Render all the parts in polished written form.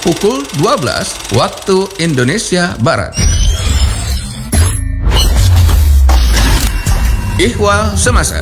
pukul 12 waktu Indonesia Barat. Ihwal Semasa.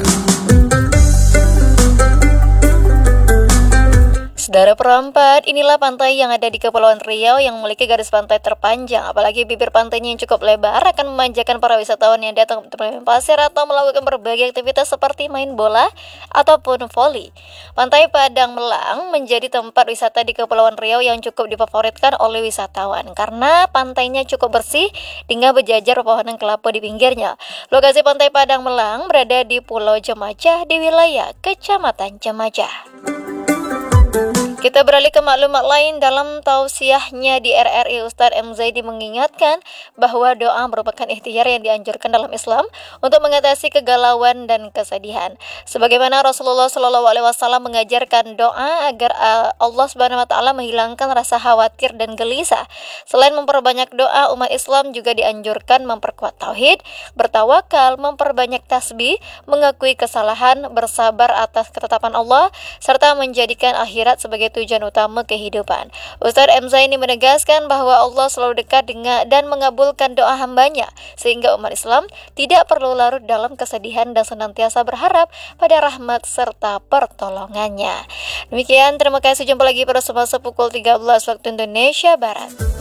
Saudara perempat, inilah pantai yang ada di Kepulauan Riau yang memiliki garis pantai terpanjang. Apalagi bibir pantainya yang cukup lebar akan memanjakan para wisatawan yang datang untuk bermain pasir atau melakukan berbagai aktivitas seperti main bola ataupun voli. Pantai Padang Melang menjadi tempat wisata di Kepulauan Riau yang cukup difavoritkan oleh wisatawan karena pantainya cukup bersih dengan berjajar pepohonan kelapa di pinggirnya. Lokasi Pantai Padang Melang berada di Pulau Jemajah di wilayah Kecamatan Jemajah. Kita beralih ke maklumat lain. Dalam tausiahnya di RRI, Ustadz M. Zaidi mengingatkan bahwa doa merupakan ikhtiar yang dianjurkan dalam Islam untuk mengatasi kegalauan dan kesedihan. Sebagaimana Rasulullah SAW mengajarkan doa agar Allah Subhanahu Wa Taala menghilangkan rasa khawatir dan gelisah. Selain memperbanyak doa, umat Islam juga dianjurkan memperkuat tauhid, bertawakal, memperbanyak tasbih, mengakui kesalahan, bersabar atas ketetapan Allah, serta menjadikan akhirat sebagai tujuan utama kehidupan. Ustadz M. Zaini menegaskan bahwa Allah selalu dekat dengan dan mengabulkan doa hambanya, sehingga umat Islam tidak perlu larut dalam kesedihan dan senantiasa berharap pada rahmat serta pertolongannya. Demikian, terima kasih. Jumpa lagi pada semasa pukul 13 waktu Indonesia Barat.